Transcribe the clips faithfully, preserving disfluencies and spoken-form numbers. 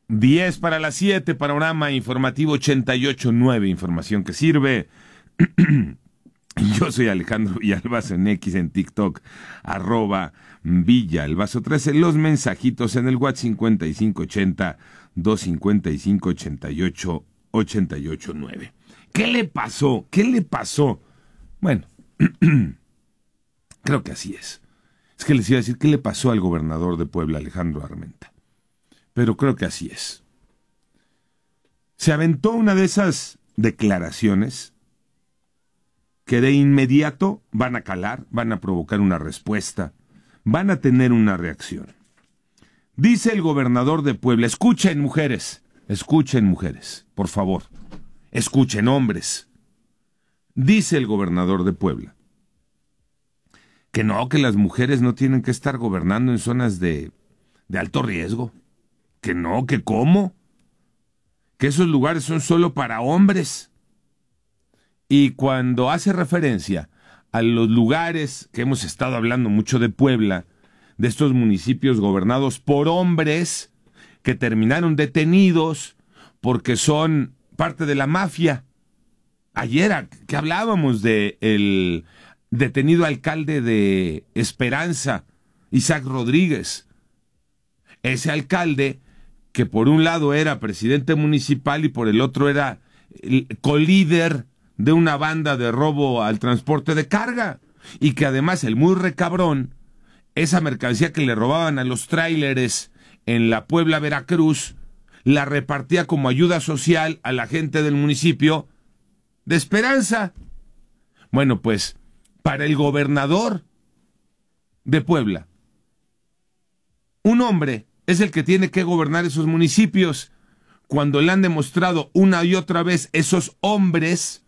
diez para las siete, panorama informativo ochenta y ocho punto nueve, información que sirve. Yo soy Alejandro Villalbazo en X, en TikTok, arroba Villalbazo trece, los mensajitos en el WhatsApp cincuenta y cinco ochenta, doscientos cincuenta y cinco, ochenta y ocho, ochenta y ocho nueve. ¿Qué le pasó? ¿Qué le pasó? Bueno, creo que así es. Es que les iba a decir qué le pasó al gobernador de Puebla, Alejandro Armenta. Pero creo que así es. Se aventó una de esas declaraciones que de inmediato van a calar, van a provocar una respuesta, van a tener una reacción. Dice el gobernador de Puebla, escuchen mujeres, escuchen mujeres, por favor, escuchen hombres. Dice el gobernador de Puebla que no, que las mujeres no tienen que estar gobernando en zonas de, de alto riesgo, que no, que cómo, que esos lugares son solo para hombres. Y cuando hace referencia a los lugares que hemos estado hablando mucho de Puebla, de estos municipios gobernados por hombres que terminaron detenidos porque son parte de la mafia. Ayer que hablábamos de el detenido alcalde de Esperanza, Isaac Rodríguez. Ese alcalde que por un lado era presidente municipal y por el otro era el colíder de una banda de robo al transporte de carga, y que además el muy recabrón, esa mercancía que le robaban a los tráileres en la Puebla, Veracruz, la repartía como ayuda social a la gente del municipio de Esperanza. Bueno, pues, para el gobernador de Puebla, un hombre es el que tiene que gobernar esos municipios, cuando le han demostrado una y otra vez esos hombres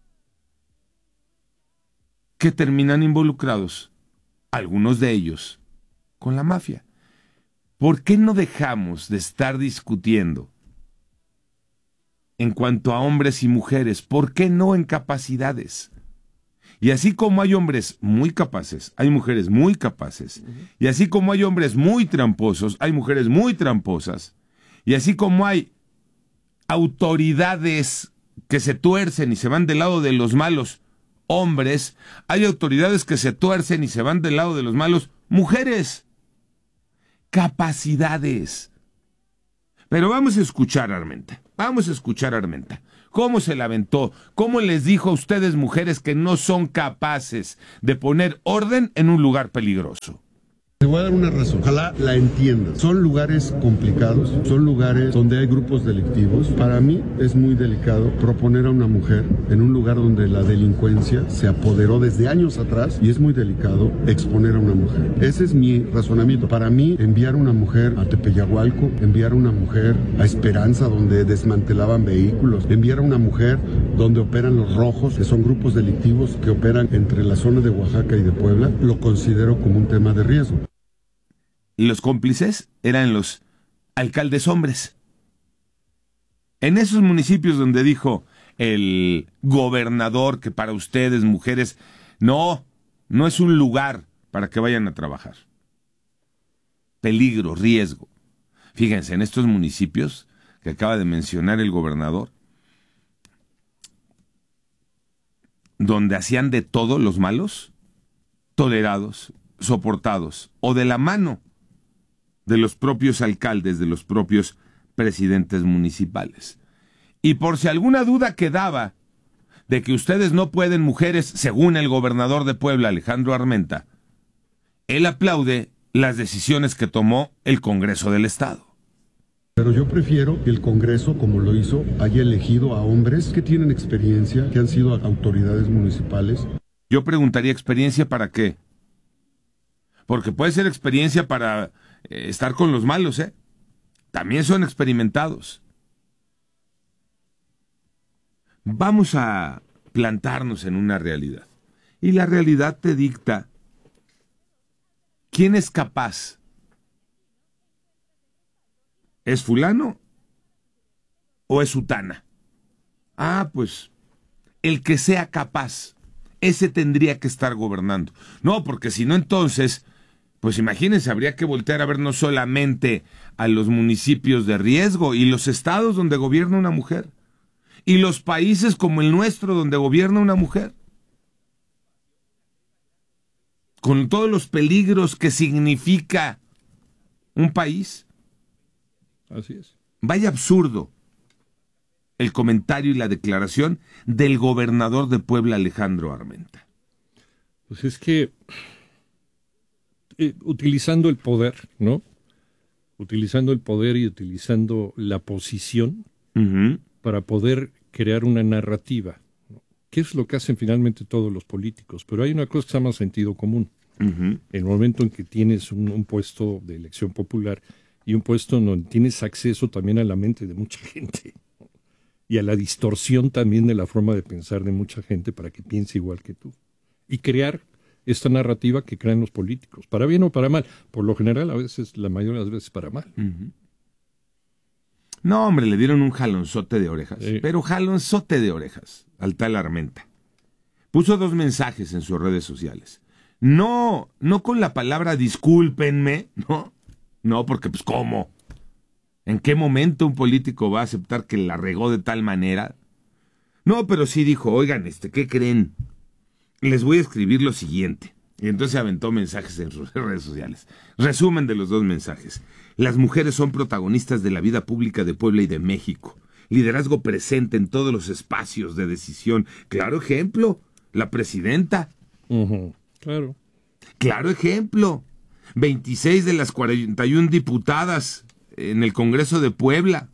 que terminan involucrados, algunos de ellos, con la mafia. ¿Por qué no dejamos de estar discutiendo en cuanto a hombres y mujeres? ¿Por qué no en capacidades? Y así como hay hombres muy capaces, hay mujeres muy capaces. Y así como hay hombres muy tramposos, hay mujeres muy tramposas. Y así como hay autoridades que se tuercen y se van del lado de los malos hombres, hay autoridades que se tuercen y se van del lado de los malos mujeres. Capacidades. Pero vamos a escuchar a Armenta, vamos a escuchar a Armenta. ¿Cómo se la aventó? ¿Cómo les dijo a ustedes, mujeres, que no son capaces de poner orden en un lugar peligroso? Te voy a dar una razón, ojalá la entiendas. Son lugares complicados, son lugares donde hay grupos delictivos. Para mí es muy delicado proponer a una mujer en un lugar donde la delincuencia se apoderó desde años atrás, y es muy delicado exponer a una mujer. Ese es mi razonamiento. Para mí, enviar a una mujer a Tepeyahualco, enviar a una mujer a Esperanza, donde desmantelaban vehículos, enviar a una mujer donde operan los rojos, que son grupos delictivos que operan entre la zona de Oaxaca y de Puebla, lo considero como un tema de riesgo. Y los cómplices eran los alcaldes hombres. En esos municipios donde dijo el gobernador que para ustedes, mujeres, no, no es un lugar para que vayan a trabajar. Peligro, riesgo. Fíjense, en estos municipios que acaba de mencionar el gobernador, donde hacían de todo los malos, tolerados, soportados, o de la mano de los propios alcaldes, de los propios presidentes municipales. Y por si alguna duda quedaba de que ustedes no pueden, mujeres, según el gobernador de Puebla, Alejandro Armenta, él aplaude las decisiones que tomó el Congreso del Estado. Pero yo prefiero que el Congreso, como lo hizo, haya elegido a hombres que tienen experiencia, que han sido autoridades municipales. Yo preguntaría, ¿experiencia para qué? Porque puede ser experiencia para eh, estar con los malos, ¿eh? También son experimentados. Vamos a plantarnos en una realidad. Y la realidad te dicta quién es capaz. ¿Es fulano o es sutana? Ah, pues el que sea capaz, ese tendría que estar gobernando. No, porque si no, entonces Pues imagínense, habría que voltear a ver no solamente a los municipios de riesgo y los estados donde gobierna una mujer, y los países como el nuestro donde gobierna una mujer, con todos los peligros que significa un país. Así es. Vaya absurdo el comentario y la declaración del gobernador de Puebla, Alejandro Armenta. Pues es que eh, utilizando el poder, ¿no? Utilizando el poder y utilizando la posición uh-huh. para poder crear una narrativa, ¿no? Que es lo que hacen finalmente todos los políticos. Pero hay una cosa que se llama sentido común. Uh-huh. En el momento en que tienes un, un puesto de elección popular y un puesto donde tienes acceso también a la mente de mucha gente, ¿no? Y a la distorsión también de la forma de pensar de mucha gente para que piense igual que tú. Y crear esta narrativa que crean los políticos, para bien o para mal. Por lo general, a veces, la mayoría de las veces, para mal. Uh-huh. No, hombre, le dieron un jalonzote de orejas. Sí. Pero jalonzote de orejas al tal Armenta. Puso dos mensajes en sus redes sociales. No, no con la palabra discúlpenme, ¿no? No, porque pues ¿cómo? ¿En qué momento un político va a aceptar que la regó de tal manera? No, pero sí dijo, oigan, este, ¿qué creen? Les voy a escribir lo siguiente. Y entonces aventó mensajes en sus redes sociales. Resumen de los dos mensajes. Las mujeres son protagonistas de la vida pública de Puebla y de México. Liderazgo presente en todos los espacios de decisión. Claro ejemplo, la presidenta. Uh-huh. Claro. Claro ejemplo. veintiséis de las cuarenta y una diputadas en el Congreso de Puebla.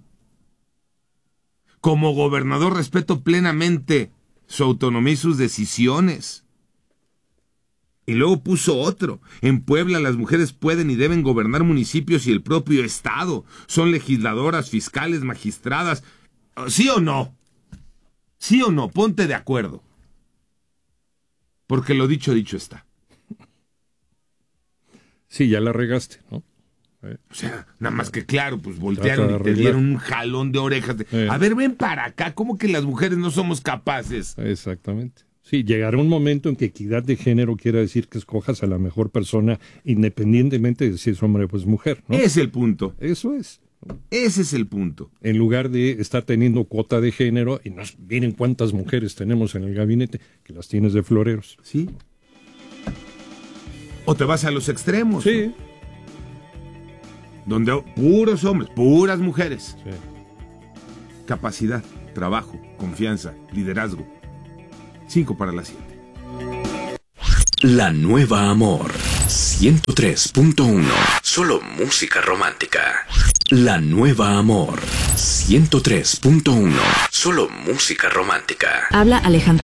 Como gobernador respeto plenamente su autonomía y sus decisiones. Y luego puso otro. En Puebla las mujeres pueden y deben gobernar municipios y el propio estado. Son legisladoras, fiscales, magistradas. ¿Sí o no? ¿Sí o no? Ponte de acuerdo. Porque lo dicho, dicho está. Sí, ya la regaste, ¿no? Eh. O sea, nada más que claro, pues voltearon y te dieron un jalón de orejas. De, eh. A ver, ven para acá, ¿cómo que las mujeres no somos capaces? Exactamente. Sí, llegará un momento en que equidad de género quiera decir que escojas a la mejor persona independientemente de si es hombre o pues mujer, ¿no? Es el punto. Eso es. Ese es el punto. En lugar de estar teniendo cuota de género, y nos miren cuántas mujeres tenemos en el gabinete, que las tienes de floreros. Sí. O te vas a los extremos. Sí. ¿No? Donde puros hombres, puras mujeres. Sí. Capacidad, trabajo, confianza, liderazgo. Cinco para las siete. La Nueva Amor ciento tres punto uno. Solo música romántica. La Nueva Amor ciento tres punto uno. Solo música romántica. Habla Alejandro.